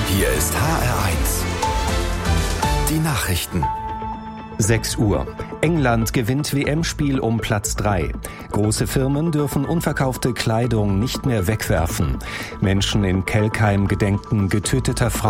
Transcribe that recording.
Hier ist HR1. Die Nachrichten. 6 Uhr. England gewinnt WM-Spiel um Platz 3. Große Firmen dürfen unverkaufte Kleidung nicht mehr wegwerfen. Menschen in Kelkheim gedenken getöteter Frauen.